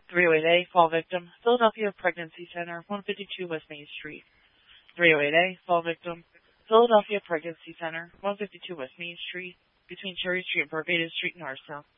308A, fall victim, Philadelphia Pregnancy Center, 152 West Main Street. 308A, fall victim, Philadelphia Pregnancy Center, 152 West Main Street, between Cherry Street and Barbados Street in Narsau.